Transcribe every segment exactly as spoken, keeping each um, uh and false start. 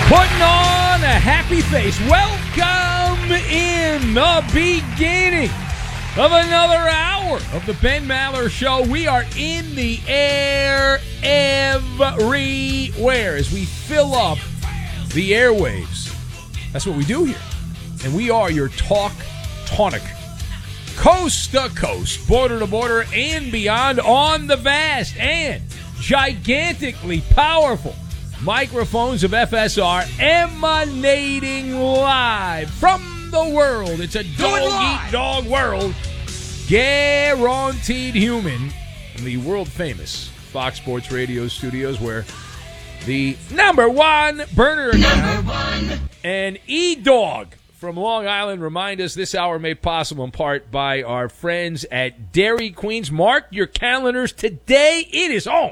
Putting on a happy face. Welcome in the beginning of another hour of the Ben Maller Show. We are in the air everywhere as we fill up the airwaves. That's what we do here. And we are your talk tonic. Coast to coast, border to border, and beyond on the vast and gigantically powerful microphones of F S R, emanating live from the world. It's a dog-eat-dog world. Guaranteed human in the world-famous Fox Sports Radio studios, where the number one burner account and E-Dog from Long Island remind us this hour made possible in part by our friends at Dairy Queens. Mark your calendars. Today it is on.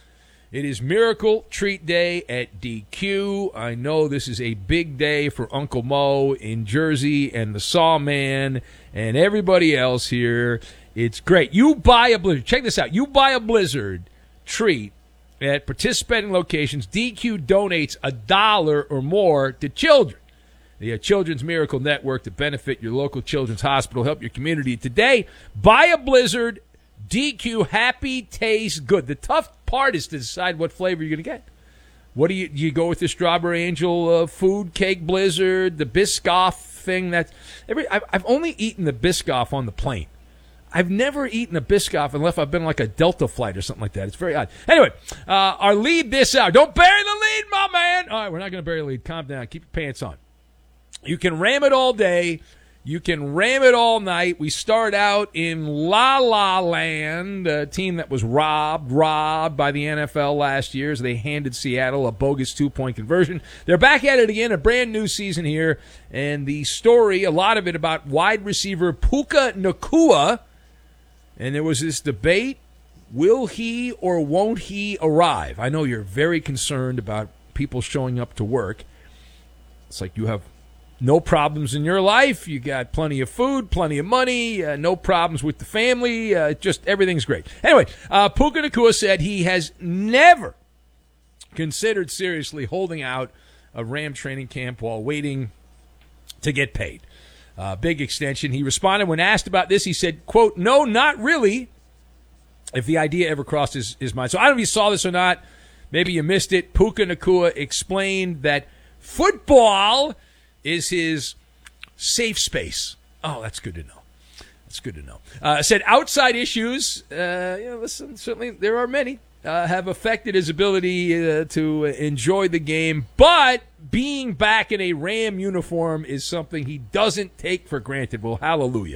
It is Miracle Treat Day at D Q. I know this is a big day for Uncle Mo in Jersey and the Sawman and everybody else here. It's great. You buy a Blizzard. Check this out. You buy a Blizzard treat at participating locations. D Q donates a dollar or more to children. The Children's Miracle Network to benefit your local children's hospital, help your community today. Buy a Blizzard. D Q, happy, taste good. The tough part is to decide what flavor you're going to get. What do you do? You go with the Strawberry Angel uh, food cake Blizzard, the Biscoff thing. That's every. I've, I've only eaten the Biscoff on the plane. I've never eaten a Biscoff unless I've been like a Delta flight or something like that. It's very odd. Anyway, uh, our lead this hour. Don't bury the lead, my man. All right, we're not going to bury the lead. Calm down. Keep your pants on. You can ram it all day. You can ram it all night. We start out in La La Land, a team that was robbed, robbed by the N F L last year as they handed Seattle a bogus two-point conversion. They're back at it again, a brand new season here, and the story, a lot of it about wide receiver Puka Nacua, and there was this debate, will he or won't he arrive? I know you're very concerned about people showing up to work. It's like you have no problems in your life. You got plenty of food, plenty of money, uh, no problems with the family. Uh, just everything's great. Anyway, uh, Puka Nacua said he has never considered seriously holding out a Ram training camp while waiting to get paid. Uh, big extension. He responded when asked about this. He said, quote, no, not really, if the idea ever crossed his, his mind. So I don't know if you saw this or not. Maybe you missed it. Puka Nacua explained that football is his safe space. Oh, that's good to know. That's good to know. Uh, said outside issues, uh, you know, listen, certainly there are many, uh, have affected his ability uh, to enjoy the game, but being back in a Ram uniform is something he doesn't take for granted. Well, hallelujah.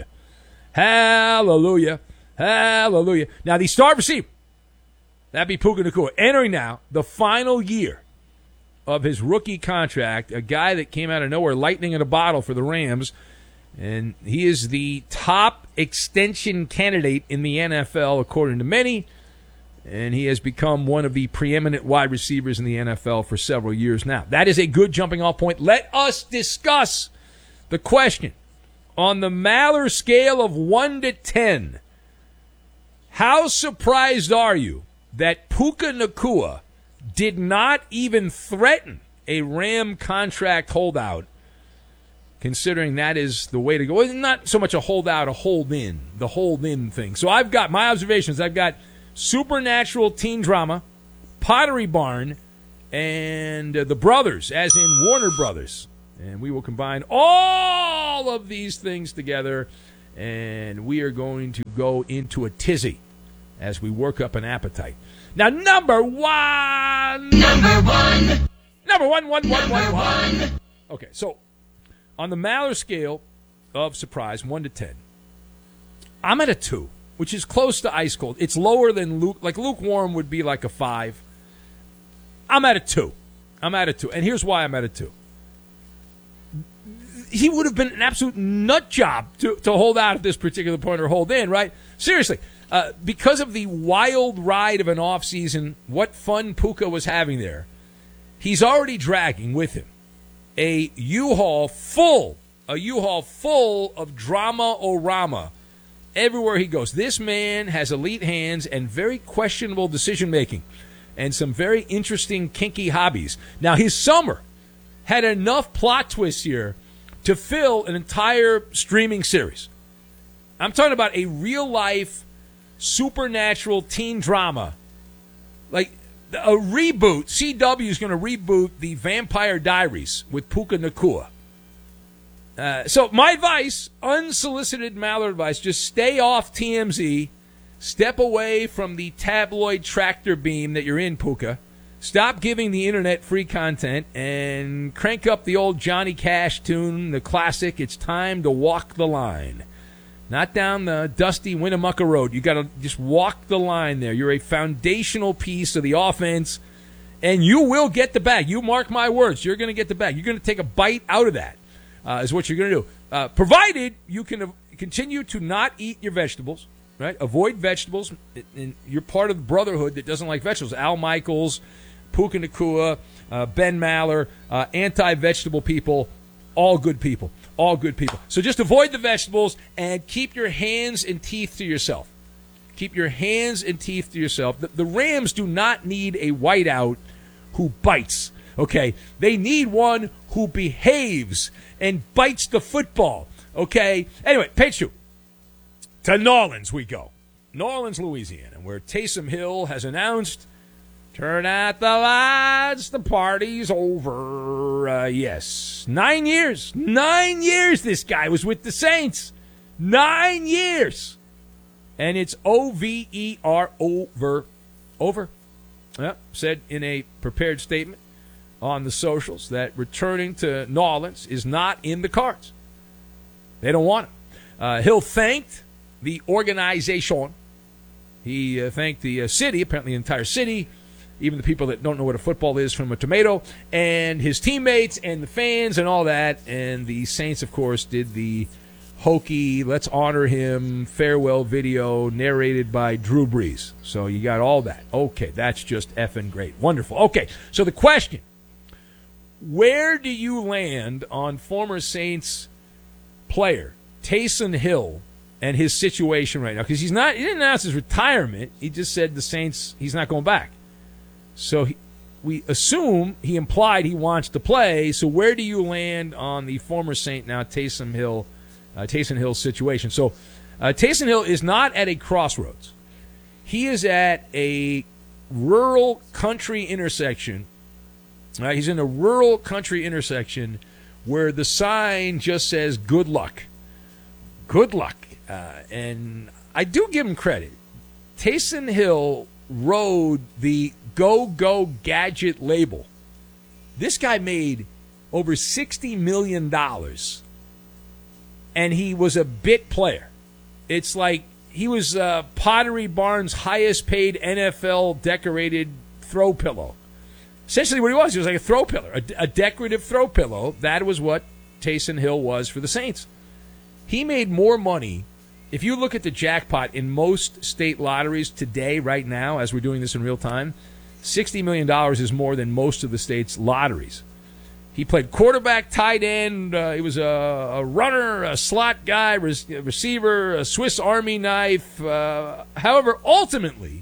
Hallelujah. Hallelujah. Now, the star receiver, that'd be Puka Nacua, entering now the final year of his rookie contract, a guy that came out of nowhere, lightning in a bottle for the Rams, and he is the top extension candidate in the N F L, according to many, and he has become one of the preeminent wide receivers in the N F L for several years now. That is a good jumping-off point. Let us discuss the question. On the Maller scale of one to ten, how surprised are you that Puka Nacua did not even threaten a Ram contract holdout, considering that is the way to go? It's not so much a holdout, a hold-in, the hold-in thing. So I've got my observations. I've got Supernatural Teen Drama, Pottery Barn, and uh, The Brothers, as in Warner Brothers. And we will combine all of these things together, and we are going to go into a tizzy as we work up an appetite. Now, number one. Number one. Number one, one, one, Number one, one. one. Okay, so on the Maller scale of surprise, one to ten, I'm at a two, which is close to ice cold. It's lower than Luke. Like lukewarm would be like a five. I'm at a two. I'm at a two. And here's why I'm at a two. He would have been an absolute nut job to, to hold out at this particular point or hold in, right? Seriously. Uh, because of the wild ride of an offseason, what fun Puka was having there, he's already dragging with him a U-Haul full, a U-Haul full of drama-o-rama everywhere he goes. This man has elite hands and very questionable decision-making and some very interesting, kinky hobbies. Now, his summer had enough plot twists here to fill an entire streaming series. I'm talking about a real-life, supernatural teen drama. Like, a reboot. C W is going to reboot the Vampire Diaries with Puka Nacua. Uh, so my advice, unsolicited Maller advice, just stay off T M Z. Step away from the tabloid tractor beam that you're in, Puka. Stop giving the internet free content and crank up the old Johnny Cash tune, the classic, It's Time to Walk the Line. Not down the dusty Winnemucca Road. You got to just walk the line there. You're a foundational piece of the offense, and you will get the bag. You mark my words. You're going to get the bag. You're going to take a bite out of that, uh, is what you're going to do. Uh, provided you can uh, continue to not eat your vegetables, right? Avoid vegetables. And you're part of the brotherhood that doesn't like vegetables. Al Michaels, Puka Nacua, uh, Ben Maller, uh, anti-vegetable people, all good people. All good people. So just avoid the vegetables and keep your hands and teeth to yourself. Keep your hands and teeth to yourself. The, the Rams do not need a whiteout who bites, okay? They need one who behaves and bites the football, okay? Anyway, page two. To New Orleans we go. New Orleans, Louisiana, where Taysom Hill has announced, turn out the lights, the party's over. Uh, yes, nine years. Nine years this guy was with the Saints. Nine years. And it's O V E R, over. Over. Yep, said in a prepared statement on the socials that returning to New Orleans is not in the cards. They don't want him. Uh, Hill thanked the organization. He uh, thanked the uh, city, apparently the entire city, even the people that don't know what a football is from a tomato, and his teammates and the fans and all that. And the Saints, of course, did the hokey, let's honor him, farewell video narrated by Drew Brees. So you got all that. Okay, that's just effing great. Wonderful. Okay, so the question, where do you land on former Saints player Taysom Hill and his situation right now? Because he's not, he didn't announce his retirement. He just said the Saints, he's not going back. So he, we assume he implied he wants to play. So where do you land on the former Saint, now Taysom Hill, uh, Taysom Hill's situation? So uh, Taysom Hill is not at a crossroads. He is at a rural country intersection. Uh, he's in a rural country intersection where the sign just says "Good luck." Good luck. Uh, and I do give him credit. Taysom Hill rode the Go Go Gadget label. This guy made over sixty million dollars, and he was a bit player. It's like he was uh, Pottery Barn's highest paid N F L decorated throw pillow. Essentially what he was, he was like a throw pillow, a, a decorative throw pillow. That was what Taysom Hill was for the Saints. He made more money. If you look at the jackpot in most state lotteries today, right now, as we're doing this in real time, sixty million dollars is more than most of the state's lotteries. He played quarterback, tight end. Uh, he was a, a runner, a slot guy, res- receiver, a Swiss Army knife. Uh, however, ultimately,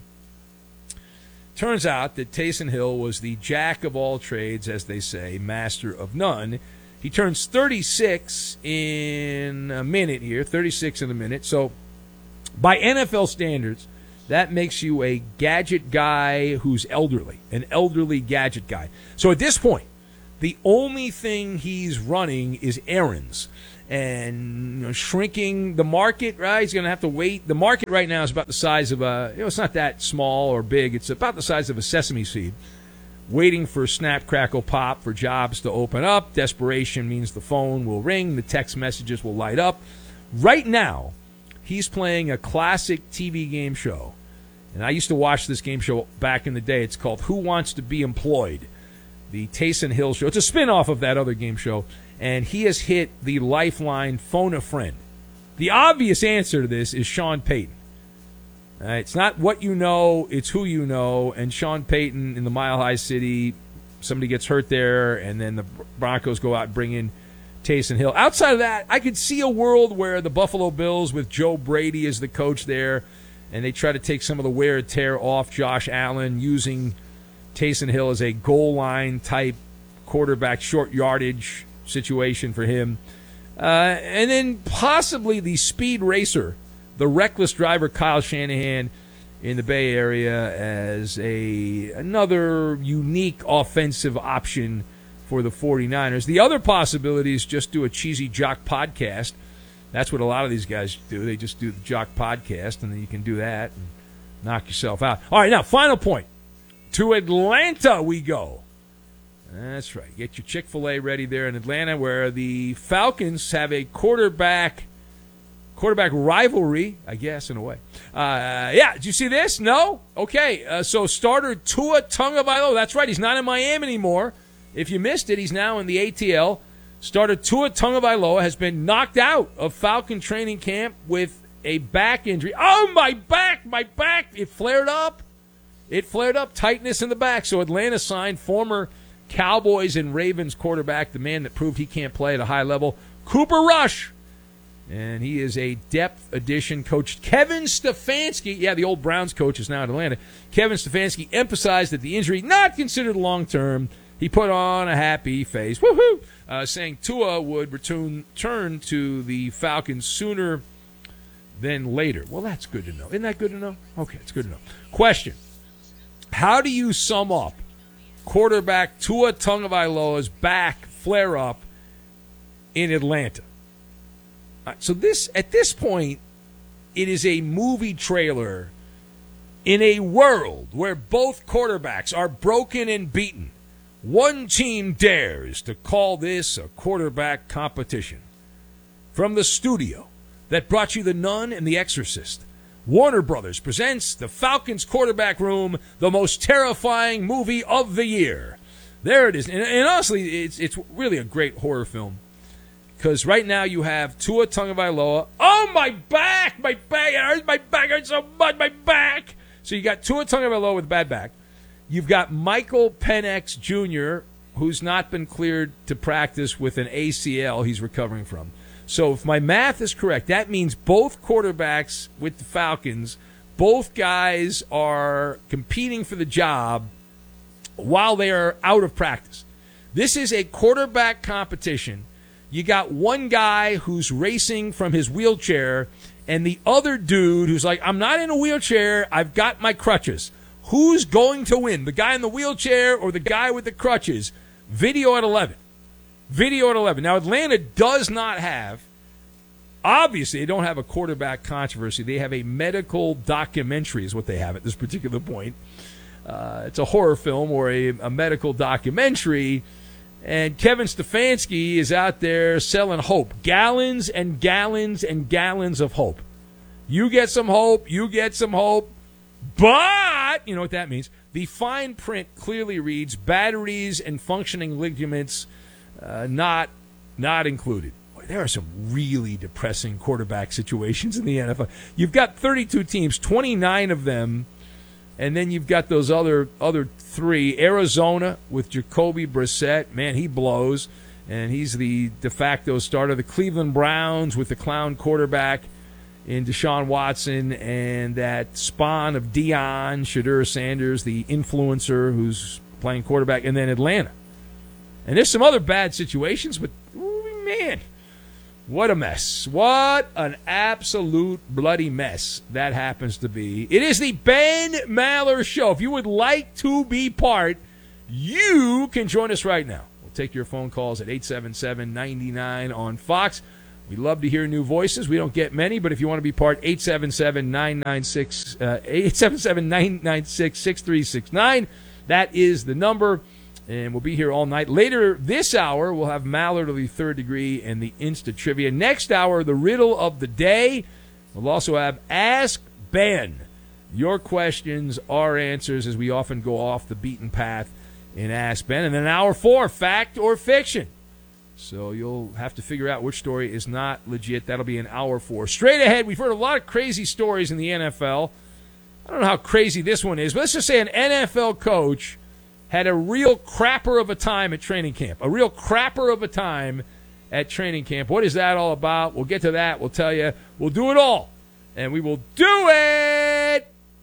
turns out that Taysom Hill was the jack of all trades, as they say, master of none. He turns thirty-six in a minute here, thirty-six in a minute. So by N F L standards, that makes you a gadget guy who's elderly, an elderly gadget guy. So at this point, the only thing he's running is errands and, you know, shrinking the market, right? He's going to have to wait. The market right now is about the size of a, you know, it's not that small or big. It's about the size of a sesame seed. Waiting for snap, crackle, pop for jobs to open up. Desperation means the phone will ring, the text messages will light up. Right now, he's playing a classic T V game show. And I used to watch this game show back in the day. It's called Who Wants to Be Employed? The Taysom Hill Show. It's a spin-off of that other game show. And he has hit the lifeline phone a friend. The obvious answer to this is Sean Payton. Uh, it's not what you know, it's who you know. And Sean Payton in the Mile High City, somebody gets hurt there, and then the Broncos go out and bring in Taysom Hill. Outside of that, I could see a world where the Buffalo Bills with Joe Brady as the coach there, and they try to take some of the wear and tear off Josh Allen using Taysom Hill as a goal line type quarterback short yardage situation for him. Uh, and then possibly the speed racer, the reckless driver Kyle Shanahan in the Bay Area as a another unique offensive option for the 49ers. The other possibility is just do a cheesy jock podcast. That's what a lot of these guys do. They just do the jock podcast, and then you can do that and knock yourself out. All right, now, final point. To Atlanta we go. That's right. Get your Chick-fil-A ready there in Atlanta, where the Falcons have a quarterback quarterback rivalry, I guess, in a way. Uh, yeah, did you see this? No? Okay, uh, so starter Tua Tagovailoa. That's right, he's not in Miami anymore. If you missed it, he's now in the A T L. Starter Tua Tagovailoa has been knocked out of Falcon training camp with a back injury. Oh, my back, my back. It flared up. It flared up, tightness in the back. So Atlanta signed former Cowboys and Ravens quarterback, the man that proved he can't play at a high level, Cooper Rush. And he is a depth addition. Coach Kevin Stefanski, yeah, the old Browns coach is now in Atlanta. Kevin Stefanski emphasized that the injury not considered long-term. He put on a happy face, woohoo, uh, saying Tua would return turn to the Falcons sooner than later. Well, that's good to know. Isn't that good to know? Okay, it's good to know. Question: how do you sum up quarterback Tua Tagovailoa's back flare-up in Atlanta? All right, so this, at this point, it is a movie trailer in a world where both quarterbacks are broken and beaten. One team dares to call this a quarterback competition. From the studio that brought you The Nun and The Exorcist, Warner Brothers presents The Falcons Quarterback Room, the most terrifying movie of the year. There it is. And, and honestly, it's it's really a great horror film. Because right now you have Tua Tagovailoa. Oh, my back! My back! It hurts. My back hurts so much. My back! So you got Tua Tagovailoa with a bad back. You've got Michael Penix Junior, who's not been cleared to practice with an A C L he's recovering from. So if my math is correct, that means both quarterbacks with the Falcons, both guys are competing for the job while they are out of practice. This is a quarterback competition. You got one guy who's racing from his wheelchair and the other dude who's like, I'm not in a wheelchair, I've got my crutches. Who's going to win, the guy in the wheelchair or the guy with the crutches? Video at eleven. Video at eleven. Now, Atlanta does not have, obviously, they don't have a quarterback controversy. They have a medical documentary is what they have at this particular point. Uh, it's a horror film or a, a medical documentary. And Kevin Stefanski is out there selling hope. Gallons and gallons and gallons of hope. You get some hope. You get some hope. But, you know what that means. The fine print clearly reads batteries and functioning ligaments uh, not not included. Boy, there are some really depressing quarterback situations in the N F L. You've got thirty-two teams, twenty-nine of them, and then you've got those other other three. Arizona with Jacoby Brissett. Man, he blows, and he's the de facto starter. The Cleveland Browns with the clown quarterback in Deshaun Watson, and that spawn of Deion, Shadur Sanders, the influencer who's playing quarterback, and then Atlanta. And there's some other bad situations, but, ooh, man, what a mess. What an absolute bloody mess that happens to be. It is the Ben Maller Show. If you would like to be part, you can join us right now. We'll take your phone calls at eight seven seven, nine nine on Fox. We love to hear new voices. We don't get many, but if you want to be part, eight seven seven, nine nine six, eight seven seven, nine nine six, six three six nine. That is the number, and we'll be here all night. Later this hour, we'll have Mallard of the Third Degree and the Insta Trivia. Next hour, the riddle of the day. We'll also have Ask Ben. Your questions, our answers, as we often go off the beaten path in Ask Ben. And then hour four, Fact or Fiction. So you'll have to figure out which story is not legit. That'll be an hour four. Straight ahead, we've heard a lot of crazy stories in the N F L. I don't know how crazy this one is, but let's just say an N F L coach had a real crapper of a time at training camp. A real crapper of a time at training camp. What is that all about? We'll get to that. We'll tell you. We'll do it all. And we will do it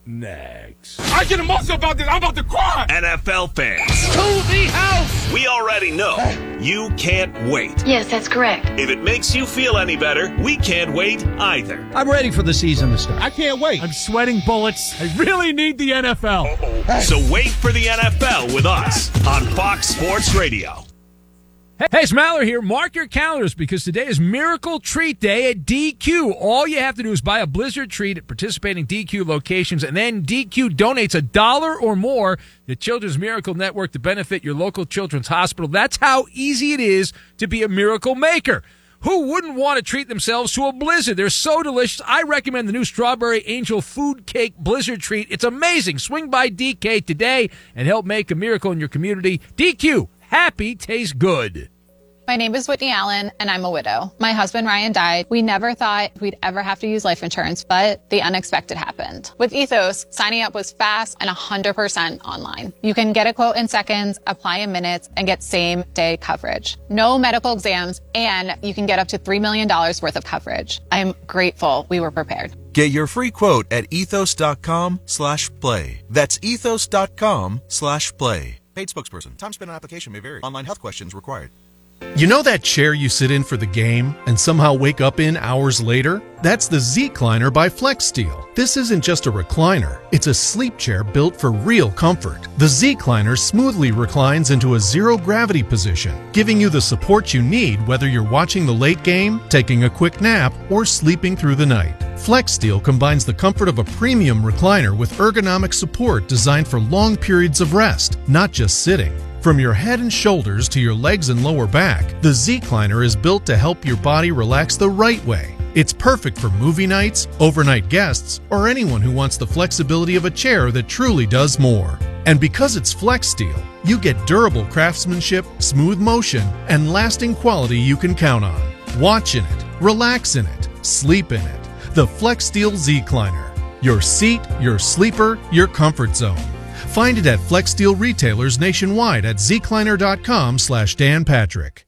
next. I get emotional about this. I'm about to cry. N F L fans, To the house. we already know you can't wait. Yes, that's correct. If it makes you feel any better, we can't wait either. I'm ready for the season to start. I can't wait. I'm sweating bullets. I really need the N F L. So wait for the N F L with us on Fox Sports Radio. Hey, it's Maller here. Mark your calendars because today is Miracle Treat Day at D Q. All you have to do is buy a Blizzard treat at participating D Q locations, and then D Q donates a dollar or more to Children's Miracle Network to benefit your local children's hospital. That's how easy it is to be a miracle maker. Who wouldn't want to treat themselves to a Blizzard? They're so delicious. I recommend the new Strawberry Angel Food Cake Blizzard treat. It's amazing. Swing by D K today and help make a miracle in your community. D Q. Happy tastes good. My name is Whitney Allen, and I'm a widow. My husband, Ryan, died. We never thought we'd ever have to use life insurance, but the unexpected happened. With Ethos, signing up was fast and one hundred percent online. You can get a quote in seconds, apply in minutes, and get same-day coverage. No medical exams, and you can get up to three million dollars worth of coverage. I'm grateful we were prepared. Get your free quote at ethos.com slash play. That's ethos.com slash play. Paid spokesperson. Time spent on application may vary. Online health questions required. You know that chair you sit in for the game and somehow wake up in hours later? That's the Z-Cliner by FlexSteel. This isn't just a recliner, it's a sleep chair built for real comfort. The Z-Cliner smoothly reclines into a zero-gravity position, giving you the support you need whether you're watching the late game, taking a quick nap, or sleeping through the night. FlexSteel combines the comfort of a premium recliner with ergonomic support designed for long periods of rest, not just sitting. From your head and shoulders to your legs and lower back, the Z-Cliner is built to help your body relax the right way. It's perfect for movie nights, overnight guests, or anyone who wants the flexibility of a chair that truly does more. And because it's FlexSteel, you get durable craftsmanship, smooth motion, and lasting quality you can count on. Watch in it, relax in it, sleep in it. The FlexSteel Z-Cliner. Your seat, your sleeper, your comfort zone. Find it at FlexSteel retailers nationwide at zcliner.com slash Dan Patrick.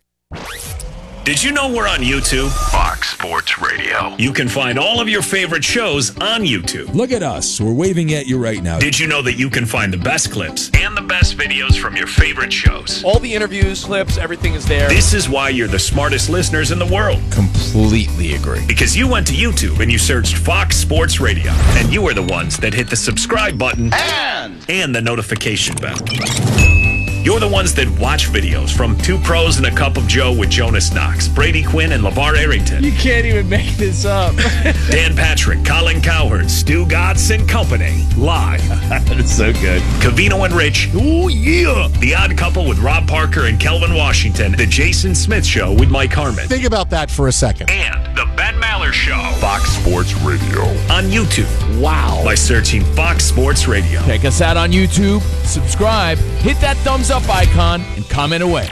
Did you know we're on YouTube? Fox Sports Radio. You can find all of your favorite shows on YouTube. Look at us. We're waving at you right now. Did you know that you can find the best clips and the best videos from your favorite shows? All the interviews, clips, everything is there. This is why you're the smartest listeners in the world. Completely agree. Because you went to YouTube and you searched Fox Sports Radio. And you are the ones that hit the subscribe button And, and the notification bell. You're the ones that watch videos from Two Pros and a Cup of Joe with Jonas Knox, Brady Quinn, and LeVar Arrington. you can't even make this up. Dan Patrick, Colin Cowherd, Stu Gatz and Company. Live. That's so good. Covino and Rich. Oh, yeah. The Odd Couple with Rob Parker and Kelvin Washington. The Jason Smith Show with Mike Harmon. think about that for a second. And the Ben Maller Show. Fox Sports Radio. On YouTube. Wow. By searching Fox Sports Radio. Check us out on YouTube. Subscribe. Hit that thumbs up icon and comment away.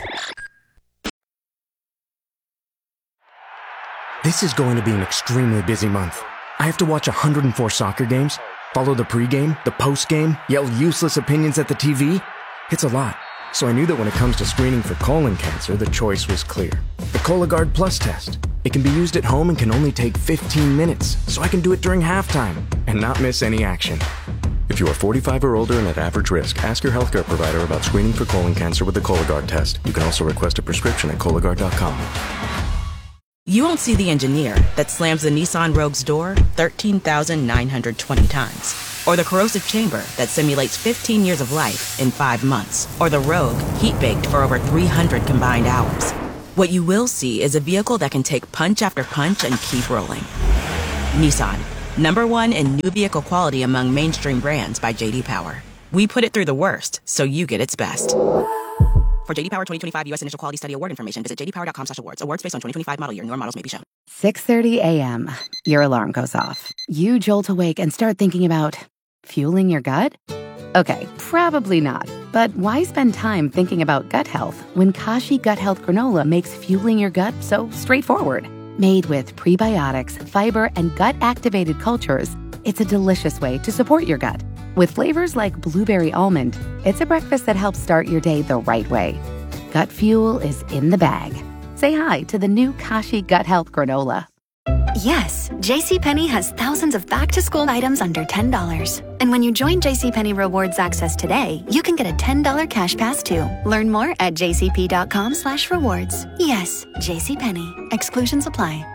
This is going to be an extremely busy month. I have to watch one hundred four soccer games, follow the pregame, the postgame, yell useless opinions at the T V. It's a lot. So I knew that when it comes to screening for colon cancer, the choice was clear. The Cologuard Plus test. It can be used at home and can only take fifteen minutes, so I can do it during halftime and not miss any action. If you are forty-five or older and at average risk, ask your healthcare provider about screening for colon cancer with the Cologuard test. You can also request a prescription at Cologuard dot com. You won't see the engineer that slams the Nissan Rogue's door thirteen thousand nine hundred twenty times. Or the corrosive chamber that simulates fifteen years of life in five months. Or the Rogue heat-baked for over three hundred combined hours. What you will see is a vehicle that can take punch after punch and keep rolling. Nissan. Number one in new vehicle quality among mainstream brands by J D Power. We put it through the worst, so you get its best. For J D Power twenty twenty-five U S Initial Quality Study Award information, visit j d power dot com slash awards. Awards based on twenty twenty-five model year. Newer models may be shown. six thirty a.m. Your alarm goes off. You jolt awake and start thinking about fueling your gut? Okay, probably not. But why spend time thinking about gut health when Kashi Gut Health Granola makes fueling your gut so straightforward? Made with prebiotics, fiber, and gut-activated cultures, it's a delicious way to support your gut. With flavors like blueberry almond, it's a breakfast that helps start your day the right way. Gut fuel is in the bag. Say hi to the new Kashi Gut Health Granola. Yes, JCPenney has thousands of back-to-school items under ten dollars. And when you join JCPenney Rewards Access today, you can get a ten dollars cash pass too. Learn more at jcp.com slash rewards. Yes, JCPenney. Exclusions apply.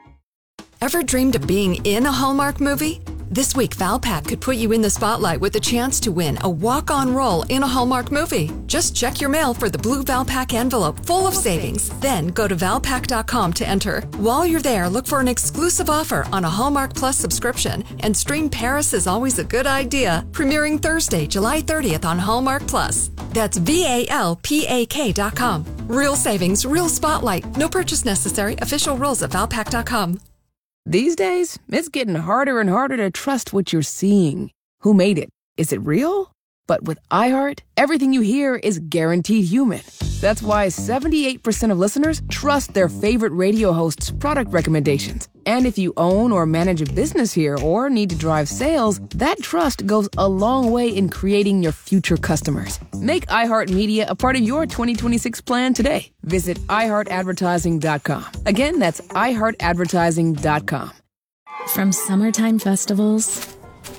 Ever dreamed of being in a Hallmark movie? This week, Valpak could put you in the spotlight with a chance to win a walk-on role in a Hallmark movie. Just check your mail for the blue Valpak envelope full of savings. Then go to valpak dot com to enter. While you're there, look for an exclusive offer on a Hallmark Plus subscription and stream Paris is Always a Good Idea, premiering Thursday, July thirtieth on Hallmark Plus. That's V A L P A K dot com. Real savings, real spotlight. No purchase necessary. Official rules at valpak dot com. These days, it's getting harder and harder to trust what you're seeing. Who made it? Is it real? But with iHeart, everything you hear is guaranteed human. That's why seventy-eight percent of listeners trust their favorite radio host's product recommendations. And if you own or manage a business here or need to drive sales, that trust goes a long way in creating your future customers. Make iHeartMedia a part of your twenty twenty-six plan today. Visit i heart advertising dot com. Again, that's i heart advertising dot com. From summertime festivals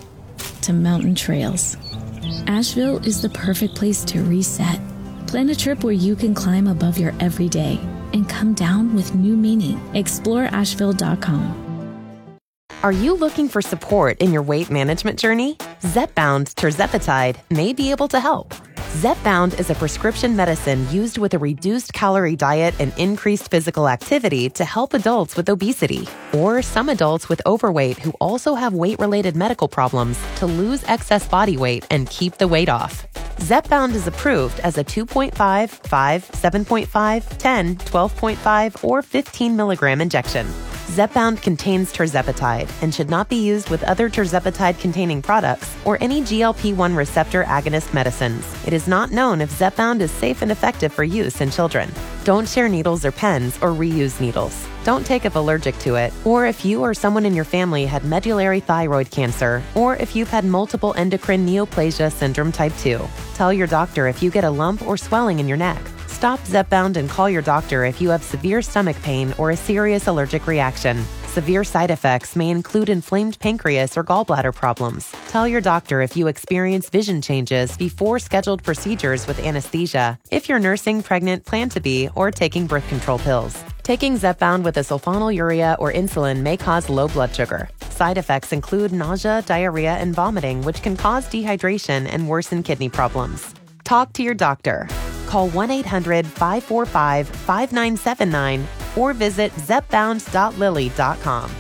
to mountain trails, Asheville is the perfect place to reset. Plan a trip where you can climb above your everyday and come down with new meaning. Explore asheville dot com. Are you looking for support in your weight management journey? Zepbound tirzepatide may be able to help. Zepbound is a prescription medicine used with a reduced calorie diet and increased physical activity to help adults with obesity or some adults with overweight who also have weight-related medical problems to lose excess body weight and keep the weight off. Zepbound is approved as a two point five, five, seven point five, ten, twelve point five, or fifteen milligram injection. Zepbound contains tirzepatide and should not be used with other tirzepatide-containing products or any G L P one receptor agonist medicines. It is not known if Zepbound is safe and effective for use in children. Don't share needles or pens or reuse needles. Don't take if allergic to it, or if you or someone in your family had medullary thyroid cancer, or if you've had multiple endocrine neoplasia syndrome type two. Tell your doctor if you get a lump or swelling in your neck. Stop Zepbound and call your doctor if you have severe stomach pain or a serious allergic reaction. Severe side effects may include inflamed pancreas or gallbladder problems. Tell your doctor if you experience vision changes before scheduled procedures with anesthesia, if you're nursing, pregnant, plan to be, or taking birth control pills. Taking Zepbound with a sulfonylurea or insulin may cause low blood sugar. Side effects include nausea, diarrhea, and vomiting, which can cause dehydration and worsen kidney problems. Talk to your doctor. Call one eight hundred, five four five, five nine seven nine or visit zepbound dot lilly dot com.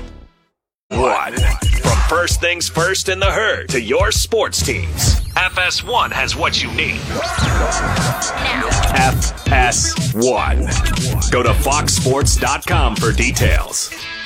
One. From first things first in the herd to your sports teams, F S one has what you need. F S one. Go to fox sports dot com for details.